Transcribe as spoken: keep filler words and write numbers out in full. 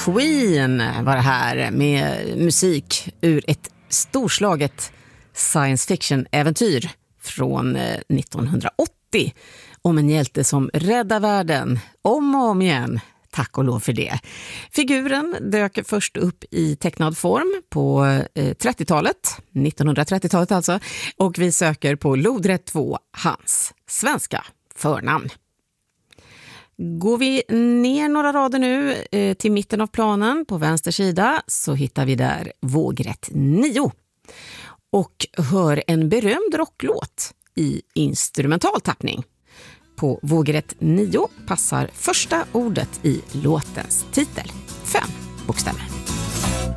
Queen var det här med musik ur ett storslaget science fiction-äventyr från nittonhundraåttio om en hjälte som räddar världen om och om igen. Tack och lov för det. Figuren dök först upp i tecknad form på trettiotalet, nittonhundratrettiotalet alltså, och vi söker på lodrätt två, hans svenska förnamn. Går vi ner några rader nu eh, till mitten av planen på vänster sida så hittar vi där vågrätt nio och hör en berömd rocklåt i instrumental tappning. På vågrätt nio passar första ordet i låtens titel. Fem bokstäver.